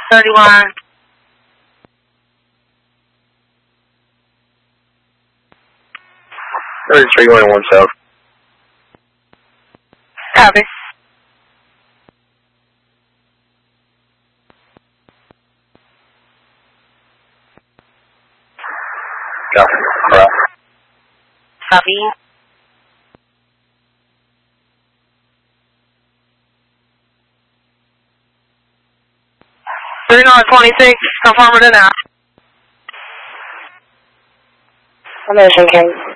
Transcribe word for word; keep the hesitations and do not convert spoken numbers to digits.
thirty-one. thirty-three going one south. Copy. Copy. Crap. Copy. thirty-nine twenty-six, confirm it now. American King.